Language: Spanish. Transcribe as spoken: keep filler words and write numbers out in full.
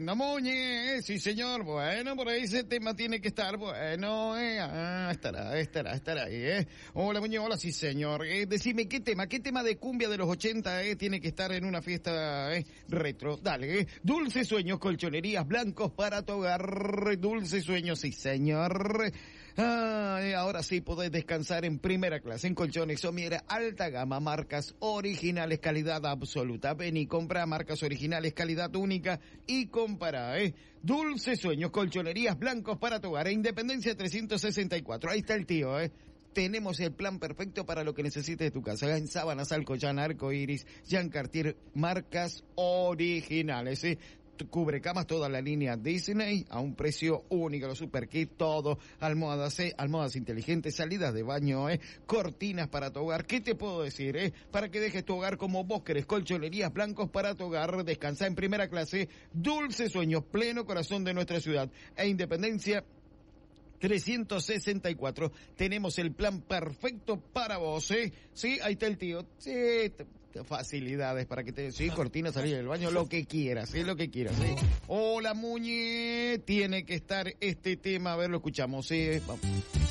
Bueno, Muñe, sí señor, bueno, por ahí ese tema tiene que estar, bueno, eh, ah, estará, estará, estará ahí, eh. Hola Muñe, hola, sí señor, eh, decime qué tema, qué tema de cumbia de los ochenta, eh, tiene que estar en una fiesta, eh, retro, dale, eh. Dulces sueños, colchonerías blancos para tu hogar, dulces sueños, sí señor. Ah, ahora sí podés descansar en primera clase en colchones Somiera, alta gama, marcas originales, calidad absoluta. Ven y compra marcas originales, calidad única y compara, ¿eh? Dulces sueños, colchonerías blancos para tu hogar, e Independencia trescientos sesenta y cuatro. Ahí está el tío, ¿eh? Tenemos el plan perfecto para lo que necesites de tu casa. En sábanas, Alcoyana, Arco Iris, Jean Cartier, marcas originales, ¿eh? Cubre camas, toda la línea Disney a un precio único, los super kit, todo, almohadas, eh, almohadas inteligentes, salidas de baño, eh, cortinas para tu hogar. ¿Qué te puedo decir, eh? Para que dejes tu hogar como vos querés, colchonerías blancos para tu hogar, descansa en primera clase, dulces sueños, pleno corazón de nuestra ciudad, e Independencia trescientos sesenta y cuatro. Tenemos el plan perfecto para vos, ¿eh? Sí, ahí está el tío. Sí, te, te facilidades para que te... Sí, cortina, salir del baño, lo que quieras, ¿eh? Lo que quieras, ¿eh? Hola, Muñe. Tiene que estar este tema. A ver, lo escuchamos, ¿eh? Vamos.